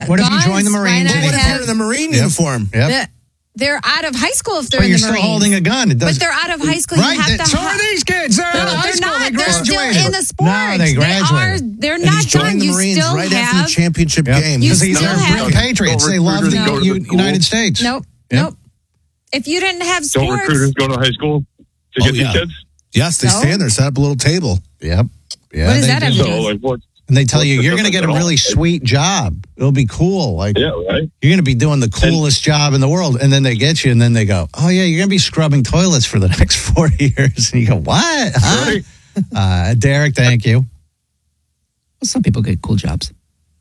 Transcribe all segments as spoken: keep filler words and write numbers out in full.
What if you guns join the Marines? right and out you- of What if they're in the Marine Yep. uniform? Yep. The- they're out of high school if they're But in you're the still Marines. holding a gun. It But does. they're out of high school. Right. You have that- to so ha- are these kids. They're out No, of high they're school. not. They They're still graduated. in the sports. No, they graduated. They are, they're And not he's joining done. the You Marines still right have. after the championship Yep. game. You Because these still are have- real patriots. Don't They love the recruiters go to U- the school? United States. Nope. Yep. Nope. If you didn't have Don't sports, recruiters go to high school to Oh, get yeah. these kids? Yes, they No. stand there, set up a little table. Yep. Yeah, What does they that do. have to So, do? like, what? And they tell you What's the you're going to get a difference at really all? sweet job. It'll be cool. Like Yeah, right? you're going to be doing the coolest job in the world, and then they get you, and then they go, "Oh yeah, you're going to be scrubbing toilets for the next four years." And you go, "What?" Huh? Right. Uh, Derek, thank you. Well, some people get cool jobs.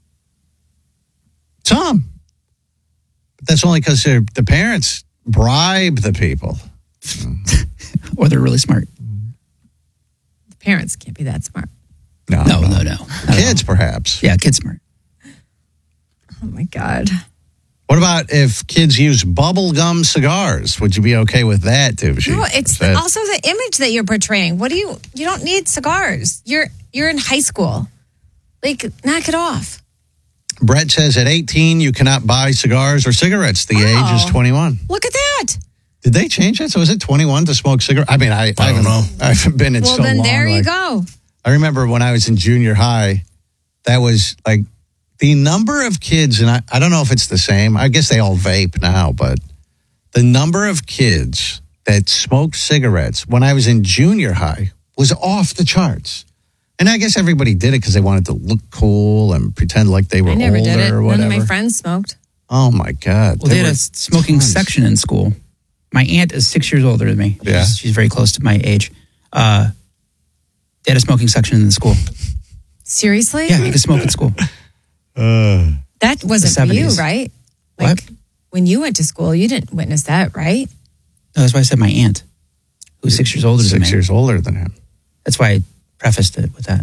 Some, but that's only because the parents bribe the people. Or they're really smart. the parents can't be that smart. No, No, no, no. Not at Kids, all. perhaps. Yeah, kids smart. Oh my God. What about if kids use bubble gum cigars? Would you be okay with that, Tushi? No, it's That- also the image that you're portraying. What do you? You don't need cigars. You're you're in high school. Like, knock it off. Brett says at eighteen you cannot buy cigars or cigarettes. The age is Oh. twenty-one. Look at that. Did they change that? So is it twenty-one to smoke cigarettes? I mean, I, I, don't haven't, know. I haven't been in Well, so then long. there you like- go. I remember when I was in junior high, that was like the number of kids, and I, I don't know if it's the same. I guess they all vape now, but the number of kids that smoked cigarettes when I was in junior high was off the charts. And I guess everybody did it because they wanted to look cool and pretend like they were I never older did it. or None whatever. of my friends smoked. Oh my God. Well, they There had a were smoking tons. section in school. My aunt is six years older than me. Yeah. She's, she's very close to my age. Uh, they had a smoking section in the school. Seriously? Yeah, you could smoke at school. Uh, That wasn't for you, seventies. right? What? Like, when you went to school, you didn't witness that, right? No, that's why I said my aunt, who's six years older than six me. years older than him. That's why I prefaced it with that.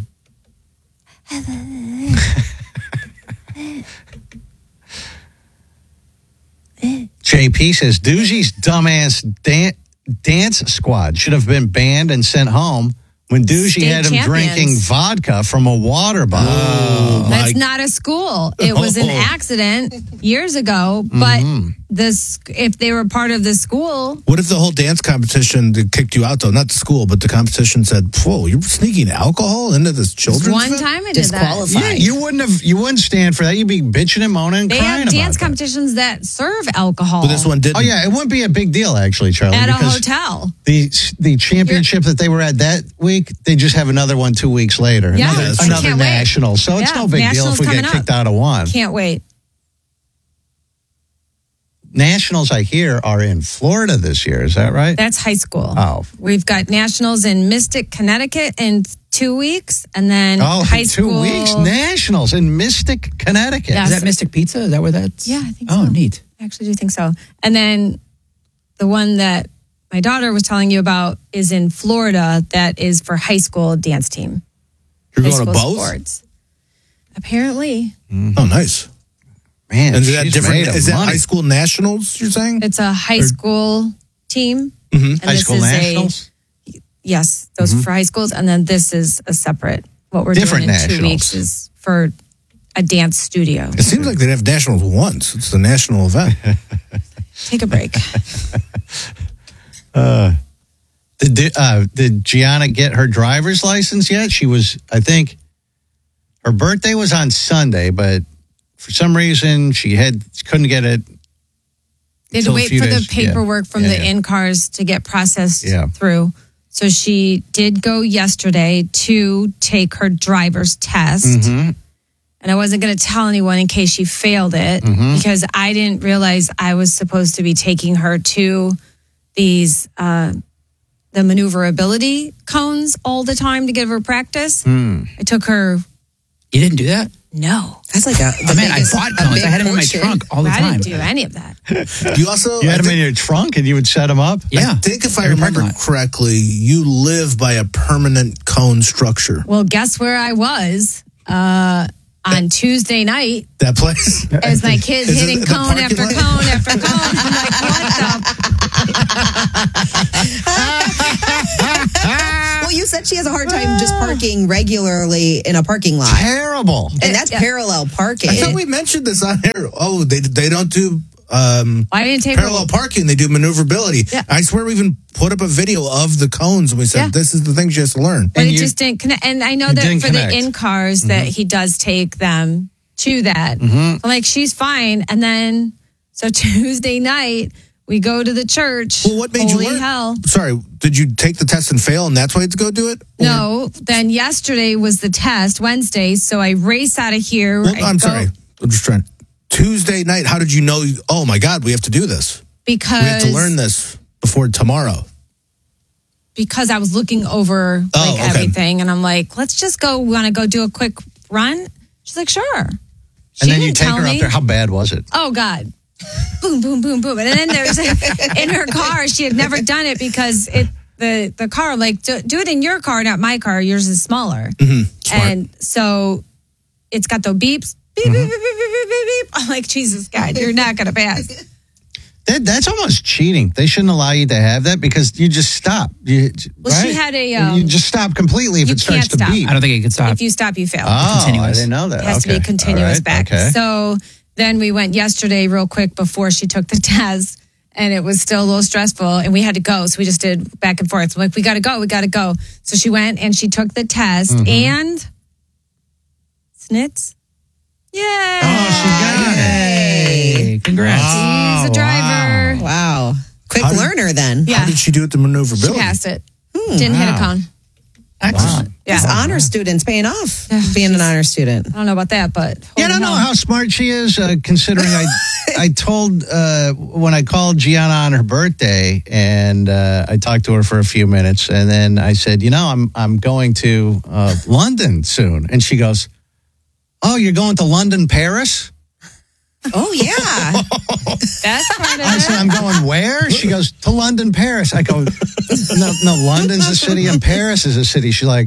J P says Doozy's dumbass dan- dance squad should have been banned and sent home when Doozy State had him champions. drinking vodka from a water bottle. Oh, That's my. not a school. It was an Oh. accident years ago. But Mm-hmm. this, if they were part of the school, What if the whole dance competition they kicked you out, though? Not the school, but the competition said, whoa, you're sneaking alcohol into this children's one event?" time I did that. Yeah, you wouldn't have. You wouldn't stand for that. You'd be bitching and moaning and They crying have about dance that. competitions that serve alcohol But this one didn't. Oh yeah, it wouldn't be a big deal actually, Charlie. at a because hotel. The the championship that they were at that week, they just have another one two weeks later. Yeah, another, that's true. another Can't wait. national. So it's Yeah, no big deal nationals if we get coming kicked up. out of one. Can't wait. Nationals, I hear, are in Florida this year. Is that right? That's high school. Oh. We've got nationals in Mystic, Connecticut in two weeks, and then Oh, high two school. weeks. Nationals in Mystic, Connecticut. Yeah. Is that Mystic Pizza? Is that where that's? Yeah, I think Oh, so. neat. I actually do think so. And then the one that my daughter was telling you about is in Florida. That is for high school dance team. You're high going to school both? sports. Apparently, Oh, nice. Man, And is that she's different? made of Is that money. high school nationals, you're saying? it's a high school team. Mhm. And High this school is a- nationals? yes, those Mm-hmm. for high schools, and then this is a separate. What we're Different doing in two nationals. weeks is for a dance studio. It seems like they'd have nationals once. It's the national event. Take a break. Did, uh, did Gianna get her driver's license yet? She was, I think, her birthday was on Sunday, but for some reason she had couldn't get it. They had to Until a wait few for the days. Yeah. paperwork from Yeah, the yeah. in-cars to get processed Yeah. through. So she did go yesterday to take her driver's test. Mm-hmm. And I wasn't going to tell anyone in case she failed it Mm-hmm. because I didn't realize I was supposed to be taking her to these, uh, the maneuverability cones all the time to give her practice. Hmm. I took her, You didn't do that? no. That's like a. The Oh, man, I biggest- bought a cones. big I had them in my portion. trunk all the I time. didn't do any of that. You also, You I had them think, in your trunk and you would set them up? Yeah. I think if I Every parking remember lot. correctly, you live by a permanent cone structure. Well, guess where I was uh, on Tuesday night? That place? As my kids Is it hitting the cone parking after lot? cone after cone. I'm like, what the? Well, you you said she has a hard time just parking regularly in a parking lot. Terrible. And that's Yeah. parallel parking. I thought we mentioned this on here. Oh, they they don't do um, Why didn't take parallel parking. They do maneuverability. Yeah. I swear we even put up a video of the cones and we said, Yeah. this is the thing she has to learn. But And it you- just didn't connect. And I know you that didn't for connect. the in cars that he does take them to that. Mm-hmm. I'm like, she's fine. And then, so Tuesday night, we go to the church. Well, what made Holy you learn? hell. Sorry, did you take the test and fail and that's why you had to go do it? Or- No, then yesterday was the test, Wednesday. So I race out of here. Well, I I'm go- sorry. I'm just trying. Tuesday night, how did you know? Oh my God, we have to do this. Because, We have to learn this before tomorrow. because I was looking over Oh, like okay. everything. And I'm like, let's just go. Want to go do a quick run? She's like, sure. She And then you didn't take tell her me. up there. How bad was it? Oh God. Boom, boom, boom, boom. And then there's in her car, she had never done it because it the the car, like do, do it in your car, not my car. Yours is smaller. Smart. And so it's got the beeps. Beep, beep, beep, beep, beep, beep, beep. I'm like, Jesus God, you're not gonna pass. That, that's almost cheating. They shouldn't allow you to have that because you just stop. You, Well, she right? had a, um, you just stop completely if you it starts can't to stop. beep. I don't think it could stop. If you stop, you fail. Oh, I Continuous. didn't know that. It has to Okay. be continuous All right. back. Okay. So then we went yesterday real quick before she took the test and it was still a little stressful and we had to go. So we just did back and forth. I'm like, we got to go. We got to go. So she went and she took the test Mm-hmm. and snits. Yay. Oh, she got it. Hey, congrats. Oh, She's a driver. Wow. Quick How did- learner then. Yeah. How did she do it the maneuverability? She passed it. Didn't hit a wow. cone. Excellent. Yeah. This honor student's paying off. Being an honor student. I don't know about that, but Yeah, I don't holy know hell. how smart she is, uh, considering I I told uh, when I called Gianna on her birthday, and uh, I talked to her for a few minutes, and then I said, you know, I'm I'm going to uh, London soon, and she goes, oh, you're going to London, Paris? Oh, yeah. That's part of I said, it. I'm going where? She goes, to London, Paris. I go, no, no, London's a city and Paris is a city. She's like,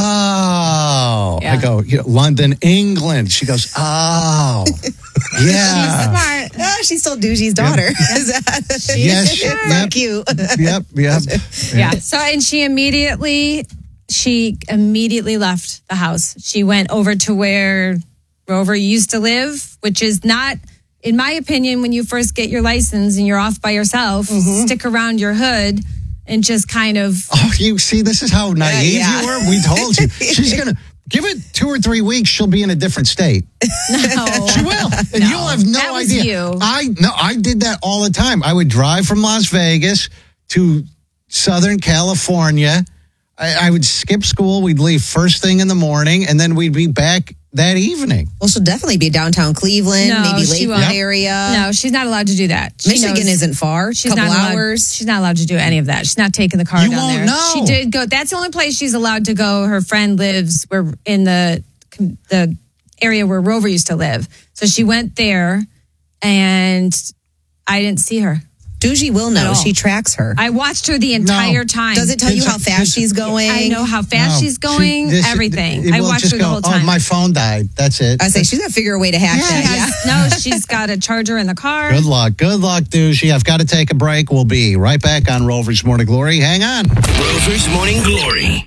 oh. Yeah. I go, "Yeah, London, England. She goes, oh. Yeah. Smart. Ah, she's still Dougie's daughter. Is that- Yes, so yep. cute. Yep, yep. Yeah. So, and she immediately, she immediately left the house. She went over to where Rover used to live, which is not, in my opinion, when you first get your license and you're off by yourself, stick around your hood and just kind of. Oh, you see, this is how naive yeah. you were. We told you. She's going to give it two or three weeks. She'll be in a different state. No. She will. And you'll have no That was idea. you. I no, I did that all the time. I would drive from Las Vegas to Southern California. I, I would skip school. We'd leave first thing in the morning, and then we'd be back that evening. Well, she'll definitely be downtown Cleveland, No, maybe she Lakewood won't. area. No, she's not allowed to do that. She Michigan knows- isn't far. She's couple not allowed, hours. She's not allowed to do any of that. She's not taking the car You down won't there. know. She did go. That's the only place she's allowed to go. Her friend lives where in the the area where Rover used to live. So she went there, and I didn't see her. Dougie will At know. all. She tracks her. I watched her the entire time. Does it tell you It's how a- fast it's- she's going? I know how fast No, she's going. she- this- everything. it I will watched just her the go, whole time. Oh, my phone died. That's it. I say she's got to figure a way to hack Yeah. that. She Yeah. has- no, she's got a charger in the car. Good luck. Good luck, Douchey. I've got to take a break. We'll be right back on Rover's Morning Glory. Hang on. Rover's Morning Glory.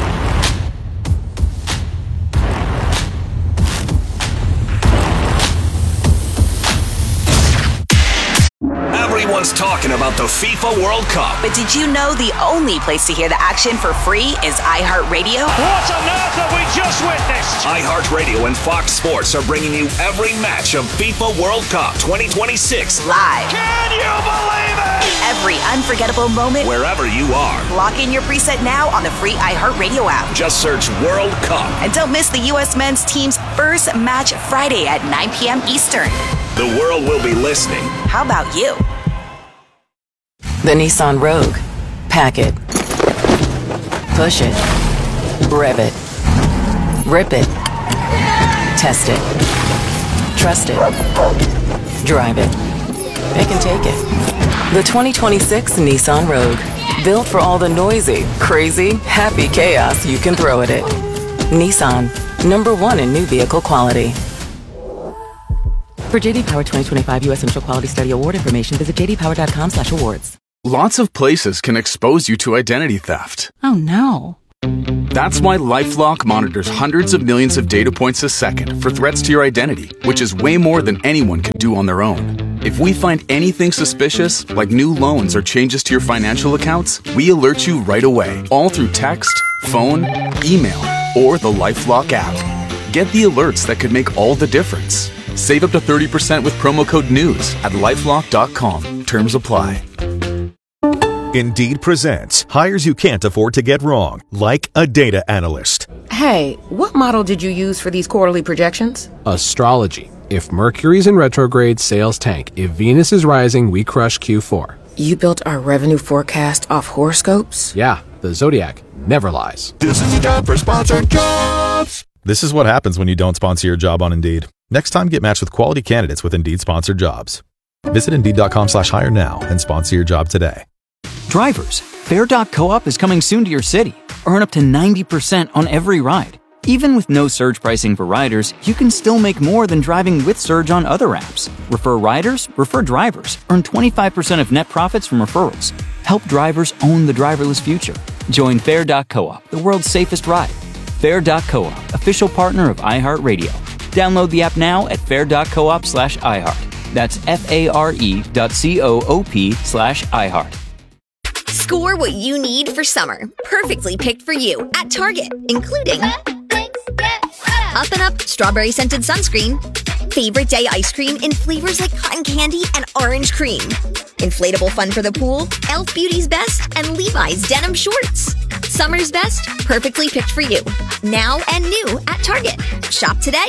Everyone's talking about the FIFA World Cup. But did you know the only place to hear the action for free is iHeartRadio? What on earth have we just witnessed? iHeartRadio and Fox Sports are bringing you every match of FIFA World Cup twenty twenty-six Live. Can you believe it? Every unforgettable moment. wherever you are. Lock in your preset now on the free iHeartRadio app. Just search World Cup. And don't miss the U S men's team's first match Friday at nine p.m. Eastern. The world will be listening. How about you? The Nissan Rogue. Pack it. Push it. Rev it. Rip it. Test it. Trust it. Drive it. It can take it. The twenty twenty-six Nissan Rogue. Built for all the noisy, crazy, happy chaos you can throw at it. Nissan. Number one in new vehicle quality. For J D Power twenty twenty-five U S Initial Quality Study Award information, visit j d power dot com slash awards. Lots of places can expose you to identity theft. Oh no. That's why LifeLock monitors hundreds of millions of data points a second for threats to your identity, which is way more than anyone could do on their own. If we find anything suspicious, like new loans or changes to your financial accounts, we alert you right away, all through text, phone, email, or the LifeLock app. Get the alerts that could make all the difference. Save up to thirty percent with promo code NEWS at lifelock dot com. Terms apply. Indeed presents hires you can't afford to get wrong, like a data analyst. Hey, what model did you use for these quarterly projections? Astrology. If Mercury's in retrograde, sales tank. If Venus is rising, we crush Q four. You built our revenue forecast off horoscopes? Yeah, the Zodiac never lies. This is the time for sponsored jobs. This is what happens when you don't sponsor your job on Indeed. Next time, get matched with quality candidates with Indeed sponsored jobs. Visit Indeed.com slash hire now and sponsor your job today. Drivers, Fare dot co-op is coming soon to your city. Earn up to ninety percent on every ride. Even with no surge pricing for riders, you can still make more than driving with Surge on other apps. Refer riders, refer drivers. Earn twenty-five percent of net profits from referrals. Help drivers own the driverless future. Join Fare dot co-op, the world's safest ride. Fare dot co-op, official partner of iHeartRadio. Download the app now at fare.coop slash iHeart. That's F-A-R-E dot C-O-O-P slash iHeart. Score what you need for summer. Perfectly picked for you at Target, including Up and Up Strawberry Scented Sunscreen, Favorite Day Ice Cream in flavors like cotton candy and orange cream, Inflatable Fun for the Pool, e l f Beauty's Best, and Levi's Denim Shorts. Summer's best, perfectly picked for you. Now and new at Target. Shop today.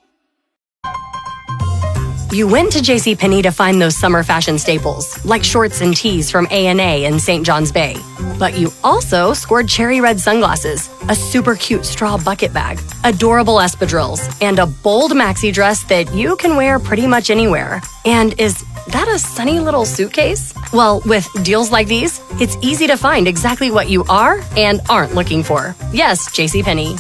You went to JCPenney to find those summer fashion staples, like shorts and tees from A and A in Saint John's Bay. But you also scored cherry red sunglasses, a super cute straw bucket bag, adorable espadrilles, and a bold maxi dress that you can wear pretty much anywhere. And is that a sunny little suitcase? Well, with deals like these, it's easy to find exactly what you are and aren't looking for. Yes, JCPenney.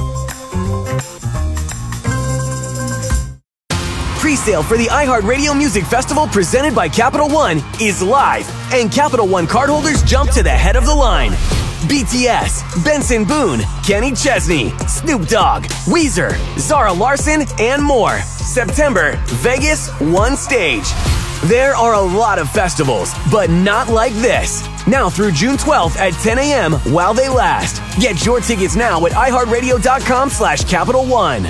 Pre-sale for the iHeartRadio Music Festival presented by Capital One is live, and Capital One cardholders jump to the head of the line. B T S, Benson Boone, Kenny Chesney, Snoop Dogg, Weezer, Zara Larson, and more. September, Vegas, one stage. There are a lot of festivals, but not like this. Now through June twelfth at ten a.m. while they last. Get your tickets now at iHeartRadio.com slash Capital One.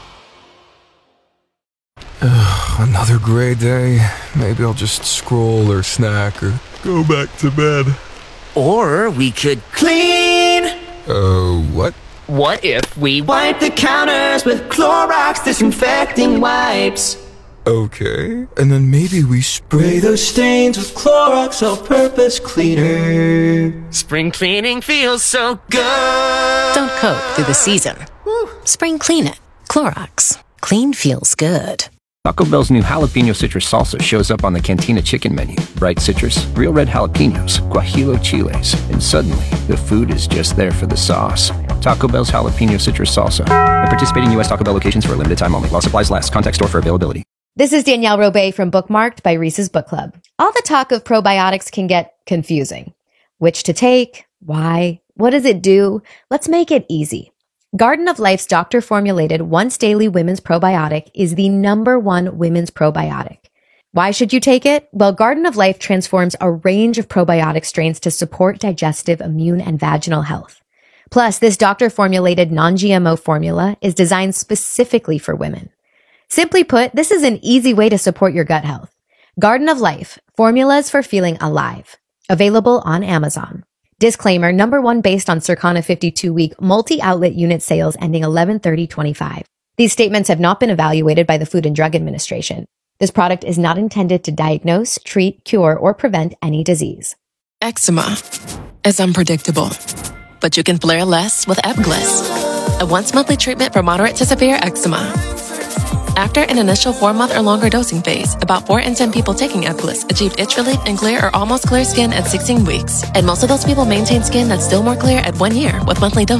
Another gray day. Maybe I'll just scroll or snack or go back to bed. Or we could clean. Uh, what? What if we wipe the counters with Clorox disinfecting wipes? Okay. And then maybe we spray those stains with Clorox all-purpose cleaner. Spring cleaning feels so good. Don't cope through the season. Spring clean it. Clorox. Clean feels good. Taco Bell's new jalapeno citrus salsa shows up on the Cantina chicken menu. Bright citrus, real red jalapenos, guajillo chiles, and suddenly the food is just there for the sauce. Taco Bell's jalapeno citrus salsa. At participating U S Taco Bell locations for a limited time only. While supplies last. Contact store for availability. This is Danielle Robay from Bookmarked by Reese's Book Club. All the talk of probiotics can get confusing. Which to take? Why? What does it do? Let's make it easy. Garden of Life's doctor-formulated once-daily women's probiotic is the number one women's probiotic. Why should you take it? Well, Garden of Life transforms a range of probiotic strains to support digestive, immune, and vaginal health. Plus, this doctor-formulated non-G M O formula is designed specifically for women. Simply put, this is an easy way to support your gut health. Garden of Life, formulas for feeling alive. Available on Amazon. Disclaimer, number one based on Circana fifty-two week multi-outlet unit sales ending eleven thirty twenty-five. These statements have not been evaluated by the Food and Drug Administration. This product is not intended to diagnose, treat, cure, or prevent any disease. Eczema is unpredictable, but you can flare less with Ebglyss, a once-monthly treatment for moderate to severe eczema. After an initial four-month or longer dosing phase, about four in ten people taking Ebglyss achieved itch relief and clear or almost clear skin at sixteen weeks. And most of those people maintain skin that's still more clear at one year with monthly dosing.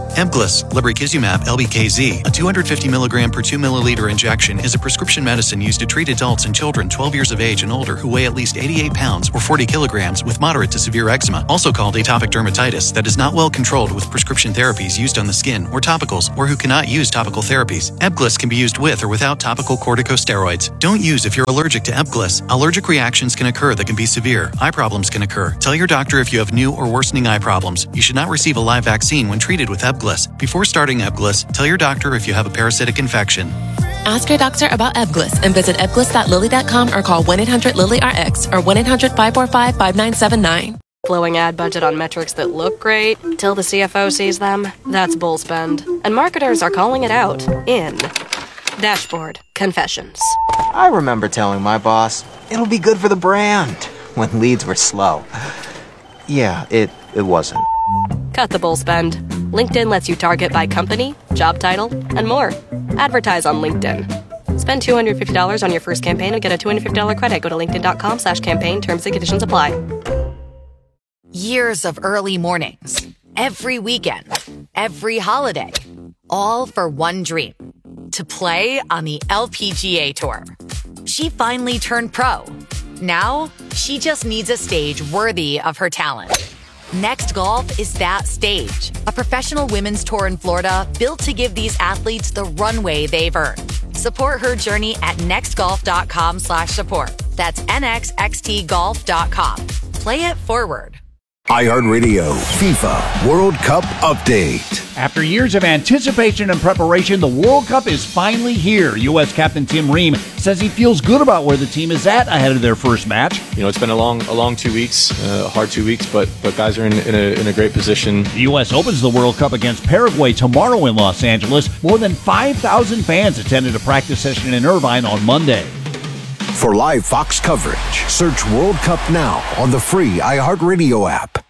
Ebglyss, lebrikizumab L B K Z, a two hundred fifty milligram per two milliliter injection, is a prescription medicine used to treat adults and children twelve years of age and older who weigh at least eighty-eight pounds or forty kilograms with moderate to severe eczema, also called atopic dermatitis, that is not well controlled with prescription therapies used on the skin or topicals, or who cannot use topical therapies. Ebglyss can be used with or without topical corticosteroids. Don't use if you're allergic to Ebglyss. Allergic reactions can occur that can be severe. Eye problems can occur. Tell your doctor if you have new or worsening eye problems. You should not receive a live vaccine when treated with Ebglyss. Before starting Ebglyss, tell your doctor if you have a parasitic infection. Ask your doctor about Ebglyss and visit ebglyss dot lilly dot com or call one eight hundred lilly R X or one eight hundred five four five five nine seven nine. Blowing ad budget on metrics that look great till the C F O sees them? That's bull spend. And marketers are calling it out in Dashboard Confessions. I remember telling my boss, it'll be good for the brand, when leads were slow. Yeah, it, it wasn't. Cut the bull spend. LinkedIn lets you target by company, job title, and more. Advertise on LinkedIn. Spend two hundred fifty dollars on your first campaign and get a two hundred fifty dollars credit. Go to linkedin.com slash campaign. Terms and conditions apply. Years of early mornings, every weekend, every holiday, all for one dream, to play on the L P G A Tour. She finally turned pro. Now, she just needs a stage worthy of her talent. Next Golf is that stage, a professional women's tour in Florida built to give these athletes the runway they've earned. Support her journey at nextgolf.com slash support. That's nxxtgolf dot com. Play it forward. iHeartRadio FIFA World Cup Update. After years of anticipation and preparation, the World Cup is finally here. U S captain Tim Ream says he feels good about where the team is at ahead of their first match. You know, it's been a long, a long two weeks, uh, a hard two weeks, but but guys are in, in, a, in a great position. The U S opens the World Cup against Paraguay tomorrow in Los Angeles. More than five thousand fans attended a practice session in Irvine on Monday. For live Fox coverage, search World Cup now on the free iHeartRadio app.